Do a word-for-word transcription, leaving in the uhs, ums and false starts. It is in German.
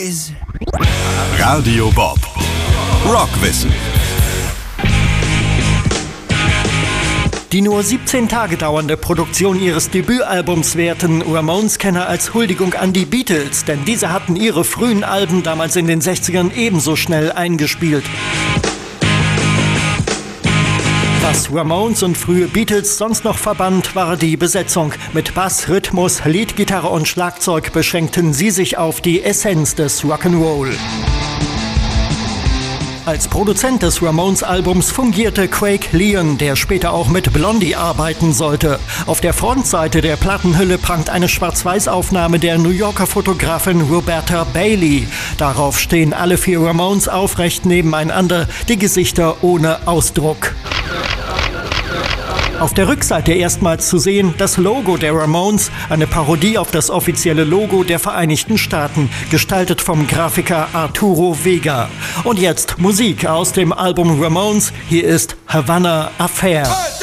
Quiz. Radio Bob. Rockwissen. Die nur siebzehn Tage dauernde Produktion ihres Debütalbums werten Ramones-Kenner als Huldigung an die Beatles, denn diese hatten ihre frühen Alben damals in den sechzigern ebenso schnell eingespielt. Was Ramones und frühe Beatles sonst noch verband, war die Besetzung. Mit Bass, Rhythmus, Leadgitarre und Schlagzeug beschränkten sie sich auf die Essenz des Rock'n'Roll. Als Produzent des Ramones-Albums fungierte Craig Leon, der später auch mit Blondie arbeiten sollte. Auf der Frontseite der Plattenhülle prangt eine Schwarz-Weiß-Aufnahme der New Yorker Fotografin Roberta Bailey. Darauf stehen alle vier Ramones aufrecht nebeneinander, die Gesichter ohne Ausdruck. Auf der Rückseite erstmals zu sehen das Logo der Ramones, eine Parodie auf das offizielle Logo der Vereinigten Staaten, gestaltet vom Grafiker Arturo Vega. Und jetzt Musik aus dem Album Ramones. Hier ist Havana Affair.